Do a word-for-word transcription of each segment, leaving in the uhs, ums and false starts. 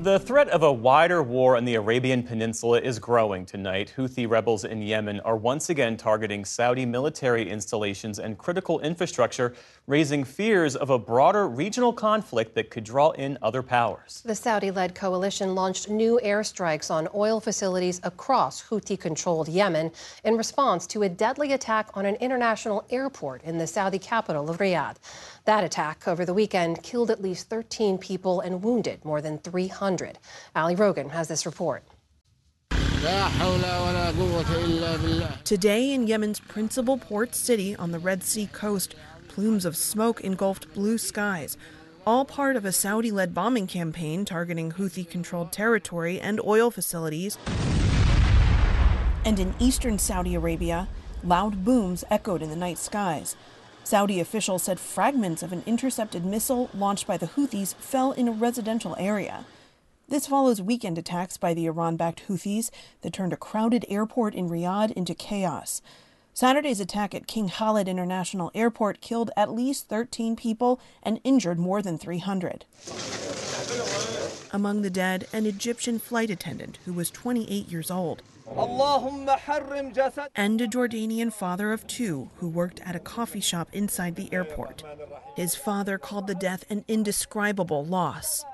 The threat of a wider war in the Arabian Peninsula is growing tonight. Houthi rebels in Yemen are once again targeting Saudi military installations and critical infrastructure, raising fears of a broader regional conflict that could draw in other powers. The Saudi-led coalition launched new airstrikes on oil facilities across Houthi-controlled Yemen in response to a deadly attack on an international airport in the Saudi capital of Riyadh. That attack over the weekend killed at least thirteen people and wounded more than three hundred. Ali Rogan has this report. Today in Yemen's principal port city on the Red Sea coast, plumes of smoke engulfed blue skies, all part of a Saudi-led bombing campaign targeting Houthi-controlled territory and oil facilities. And in eastern Saudi Arabia, loud booms echoed in the night skies. Saudi officials said fragments of an intercepted missile launched by the Houthis fell in a residential area. This follows weekend attacks by the Iran-backed Houthis that turned a crowded airport in Riyadh into chaos. Saturday's attack at King Khalid International Airport killed at least thirteen people and injured more than three hundred. Among the dead, an Egyptian flight attendant who was twenty-eight years old. And a Jordanian father of two who worked at a coffee shop inside the airport. His father called the death an indescribable loss.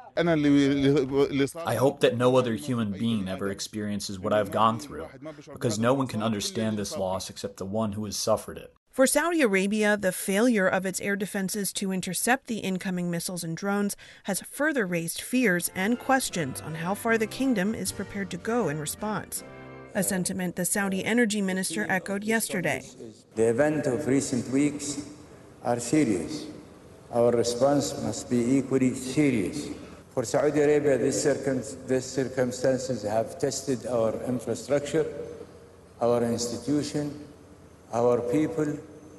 I hope that no other human being ever experiences what I've gone through, because no one can understand this loss except the one who has suffered it. For Saudi Arabia, the failure of its air defenses to intercept the incoming missiles and drones has further raised fears and questions on how far the kingdom is prepared to go in response. A sentiment the Saudi energy minister echoed yesterday. The events of recent weeks are serious. Our response must be equally serious. For Saudi Arabia, these circum- circumstances have tested our infrastructure, our institution, our people,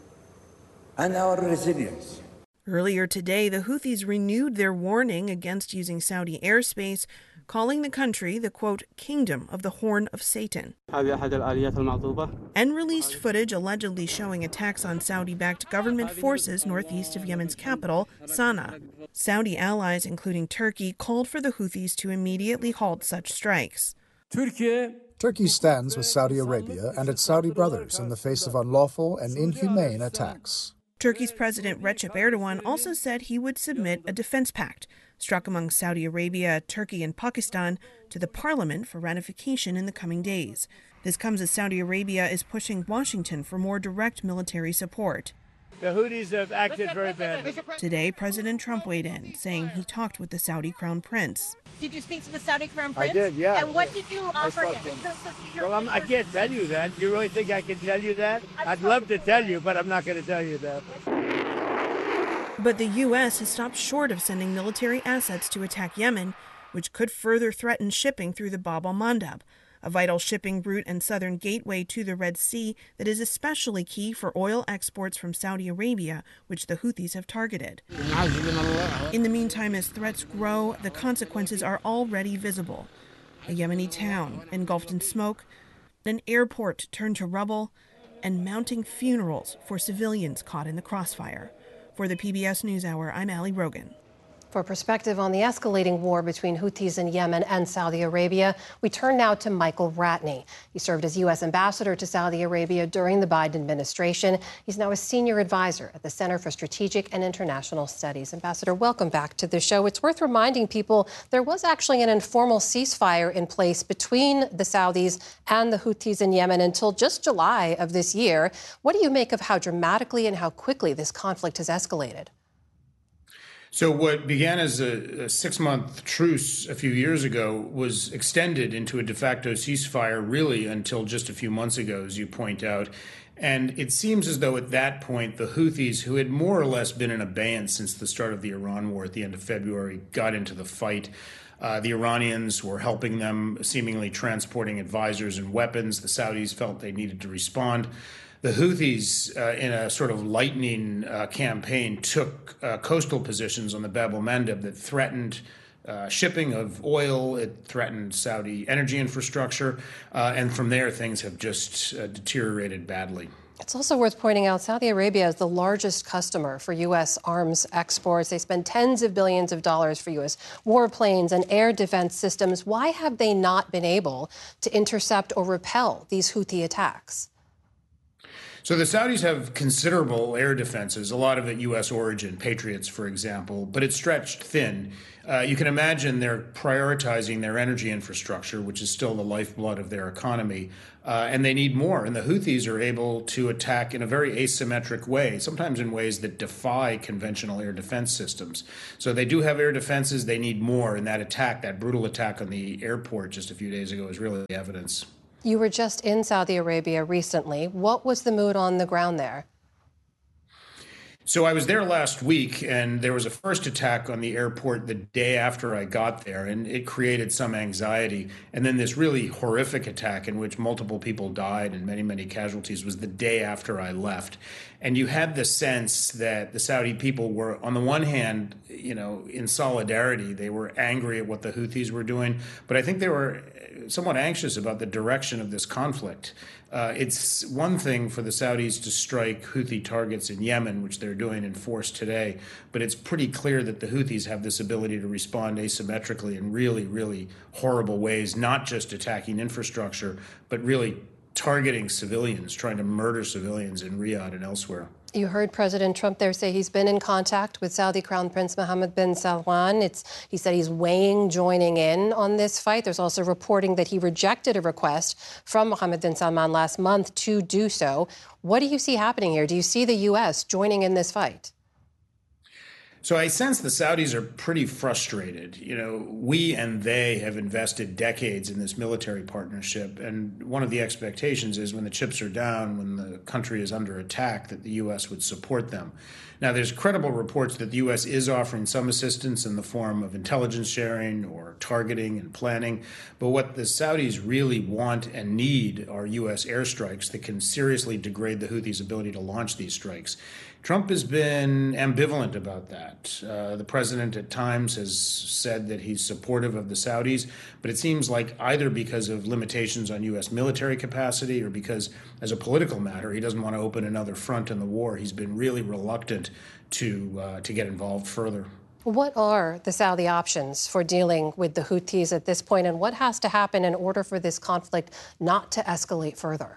and our resilience. Earlier today, the Houthis renewed their warning against using Saudi airspace, calling the country the, quote, kingdom of the Horn of Satan, and released footage allegedly showing attacks on Saudi-backed government forces northeast of Yemen's capital, Sana'a. Saudi allies, including Turkey, called for the Houthis to immediately halt such strikes. Turkey stands with Saudi Arabia and its Saudi brothers in the face of unlawful and inhumane attacks. Turkey's President Recep Erdogan also said he would submit a defense pact struck among Saudi Arabia, Turkey, and Pakistan to the parliament for ratification in the coming days. This comes as Saudi Arabia is pushing Washington for more direct military support. The Houthis have acted very badly. Today, President Trump weighed in, saying he talked with the Saudi Crown Prince. Did you speak to the Saudi Crown Prince? I did, yeah. And what did you offer him? Well, I'm, I can't tell you that. You really think I can tell you that? I'd love to tell you, but I'm not going to tell you that. But the U S has stopped short of sending military assets to attack Yemen, which could further threaten shipping through the Bab al-Mandab, a vital shipping route and southern gateway to the Red Sea that is especially key for oil exports from Saudi Arabia, which the Houthis have targeted. In the meantime, as threats grow, the consequences are already visible. A Yemeni town engulfed in smoke, an airport turned to rubble, and mounting funerals for civilians caught in the crossfire. For the P B S NewsHour, I'm Ali Rogan. For perspective on the escalating war between Houthis in Yemen and Saudi Arabia, we turn now to Michael Ratney. He served as U S ambassador to Saudi Arabia during the Biden administration. He's now a senior advisor at the Center for Strategic and International Studies. Ambassador, welcome back to the show. It's worth reminding people there was actually an informal ceasefire in place between the Saudis and the Houthis in Yemen until just July of this year. What do you make of how dramatically and how quickly this conflict has escalated? So what began as a, a six-month truce a few years ago was extended into a de facto ceasefire really until just a few months ago, as you point out. And it seems as though at that point, the Houthis, who had more or less been in abeyance since the start of the Iran war at the end of February, got into the fight. Uh, the Iranians were helping them, seemingly transporting advisors and weapons. The Saudis felt they needed to respond. The Houthis, uh, in a sort of lightning uh, campaign, took uh, coastal positions on the Bab al-Mandab that threatened uh, shipping of oil. It threatened Saudi energy infrastructure. Uh, and from there, things have just uh, deteriorated badly. It's also worth pointing out Saudi Arabia is the largest customer for U S arms exports. They spend tens of billions of dollars for U S warplanes and air defense systems. Why have they not been able to intercept or repel these Houthi attacks? So the Saudis have considerable air defenses, a lot of it U S origin, Patriots, for example, but it's stretched thin. Uh, you can imagine they're prioritizing their energy infrastructure, which is still the lifeblood of their economy, uh, and they need more. And the Houthis are able to attack in a very asymmetric way, sometimes in ways that defy conventional air defense systems. So they do have air defenses, they need more, and that attack, that brutal attack on the airport just a few days ago is really evidence. You were just in Saudi Arabia recently. What was the mood on the ground there? So I was there last week, and there was a first attack on the airport the day after I got there, and it created some anxiety. And then this really horrific attack in which multiple people died and many, many casualties was the day after I left. And you had the sense that the Saudi people were, on the one hand, you know, in solidarity. They were angry at what the Houthis were doing, but I think they were somewhat anxious about the direction of this conflict. Uh, it's one thing for the Saudis to strike Houthi targets in Yemen, which they're doing in force today, but it's pretty clear that the Houthis have this ability to respond asymmetrically in really, really horrible ways, not just attacking infrastructure, but really targeting civilians, trying to murder civilians in Riyadh and elsewhere. You heard President Trump there say he's been in contact with Saudi Crown Prince Mohammed bin Salman. It's, he said he's weighing joining in on this fight. There's also reporting that he rejected a request from Mohammed bin Salman last month to do so. What do you see happening here? Do you see the U S joining in this fight? So I sense the Saudis are pretty frustrated. You know, we and they have invested decades in this military partnership. And one of the expectations is when the chips are down, when the country is under attack, that the U S would support them. Now, there's credible reports that the U S is offering some assistance in the form of intelligence sharing or targeting and planning. But what the Saudis really want and need are U S airstrikes that can seriously degrade the Houthis' ability to launch these strikes. Trump has been ambivalent about that. Uh, the president at times has said that he's supportive of the Saudis, but it seems like either because of limitations on U S military capacity or because, as a political matter, he doesn't want to open another front in the war. He's been really reluctant to uh, to get involved further. What are the Saudi options for dealing with the Houthis at this point, and what has to happen in order for this conflict not to escalate further?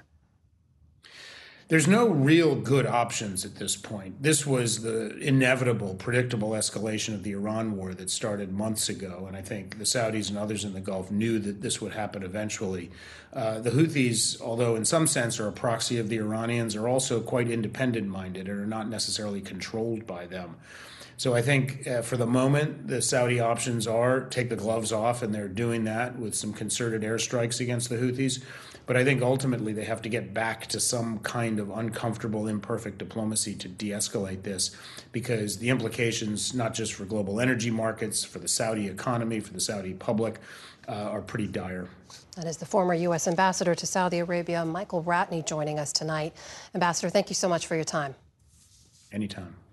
There's no real good options at this point. This was the inevitable, predictable escalation of the Iran war that started months ago, and I think the Saudis and others in the Gulf knew that this would happen eventually. Uh, the Houthis, although in some sense are a proxy of the Iranians, are also quite independent-minded and are not necessarily controlled by them. So I think uh, for the moment, the Saudi options are take the gloves off, and they're doing that with some concerted airstrikes against the Houthis. But I think ultimately they have to get back to some kind of uncomfortable, imperfect diplomacy to de-escalate this, because the implications, not just for global energy markets, for the Saudi economy, for the Saudi public, uh, are pretty dire. That is the former U S ambassador to Saudi Arabia, Michael Ratney, joining us tonight. Ambassador, thank you so much for your time. Anytime.